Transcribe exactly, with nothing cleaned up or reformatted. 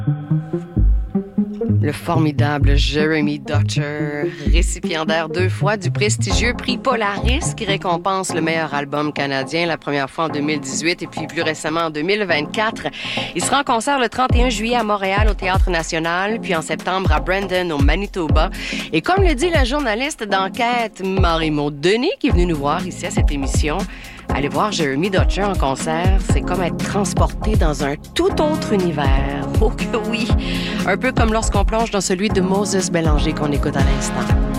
Le formidable Jeremy Dutcher, récipiendaire deux fois du prestigieux prix Polaris qui récompense le meilleur album canadien, la première fois en deux mille dix-huit et puis plus récemment en deux mille vingt-quatre. Il sera en concert le trente et un juillet à Montréal au Théâtre National, puis en septembre à Brandon au Manitoba. Et comme le dit la journaliste d'enquête Marie-Maude Denis qui est venue nous voir ici à cette émission, aller voir Jeremy Dutcher en concert, c'est comme être transporté dans un tout autre univers. Oh que oui! Un peu comme lorsqu'on plonge dans celui de Moses Bélanger qu'on écoute à l'instant.